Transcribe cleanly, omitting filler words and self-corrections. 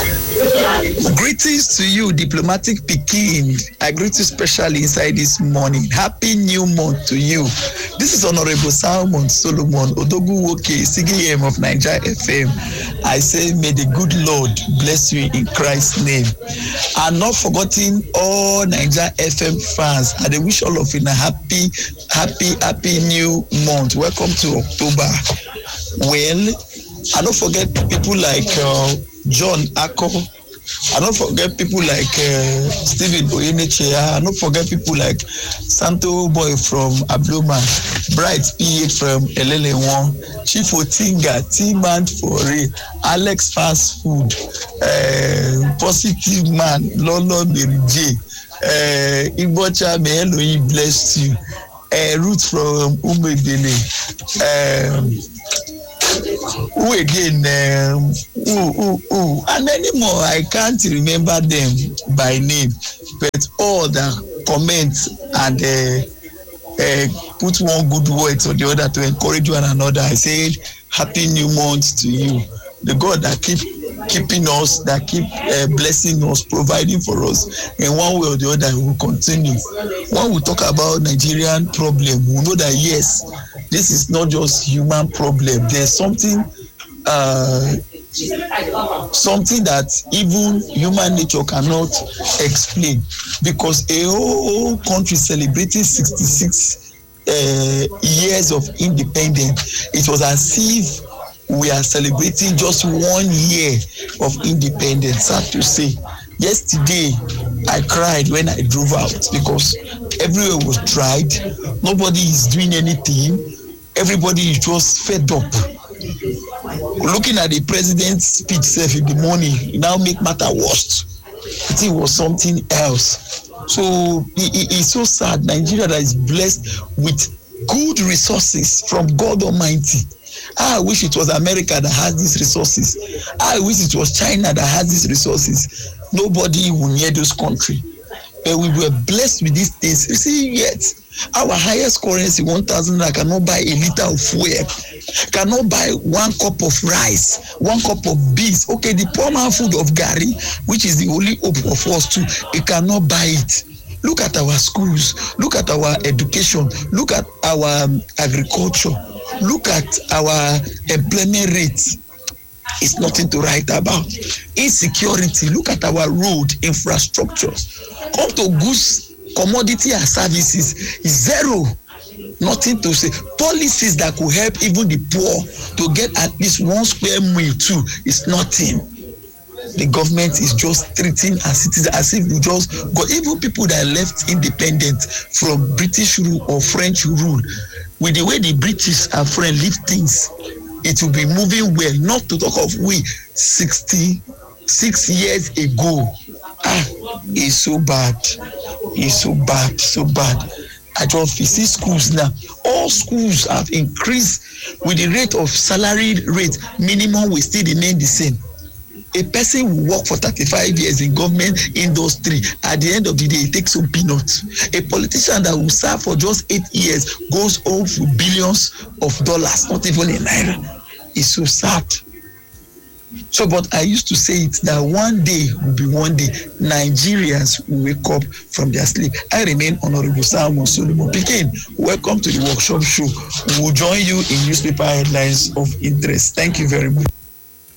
Greetings to you, diplomatic Pekin. I greet you specially inside this morning. Happy new month to you. This is Honorable Salmon Solomon Odogu Woke, CGM of Niger FM. I say, may the good Lord bless you in Christ's name. I'm not forgetting all Niger FM fans. I wish all of you a happy new month. Welcome to October. Well, I don't forget people like John Akko. I don't forget people like Stephen Oyenechea. I don't forget people like Santo Boy from Abloma, Bright PA from Elele1, Chief Otinga, T-Man for Ray, Alex Fast Food, Positive Man, Lolo Mary J, Ibocha, may Elohim bless you, Ruth from Umedele, who again, and anymore, I can't remember them by name, but all the comments and put one good word to the other to encourage one another. I said, happy new month to you. The God that keeping us, that keep blessing us, providing for us in one way or the other, will continue. When we talk about Nigerian problem, we know that yes, this is not just human problem. There's something that even human nature cannot explain, because a whole country celebrating 66 years of independence, it was as if we are celebrating just 1 year of independence. Sad to say, yesterday I cried when I drove out because everywhere was dried. Nobody is doing anything. Everybody is just fed up. Looking at the president's speech in the morning, it now make matter worse. It was something else. So it's so sad. Nigeria that is blessed with good resources from God Almighty. I wish it was America that has these resources. I wish it was China that has these resources. Nobody will near those countries. But we were blessed with these things. You see, yet our highest currency, 1,000 naira, cannot buy a liter of fuel, cannot buy 1 cup of rice, 1 cup of beans. Okay, the poor man food of Gary, which is the only hope of us too, it cannot buy it. Look at our schools, look at our education, look at our agriculture, look at our employment rates. It's nothing to write about. Insecurity, look at our road infrastructures. Come to goods, commodity and services, zero. Nothing to say. Policies that could help even the poor to get at least 1 square meal too is nothing. The government is just treating our citizens as if we just got, even people that left independent from British rule or French rule, with the way the British and French leave things, it will be moving well. Not to talk of we 66 years ago. It's so bad. It's so bad, so bad. I just see schools now. All schools have increased with the rate of salary rate. Minimum will still remain the same. A person will work for 35 years in government industry. At the end of the day, it takes some peanuts. A politician that will serve for just 8 years goes home with billions of dollars, not even in naira. It's so sad. So, but I used to say it that one day will be one day. Nigerians will wake up from their sleep. I remain Honorable Salmon Solomon Pekin. Welcome to the workshop show. We will join you in newspaper headlines of interest. Thank you very much.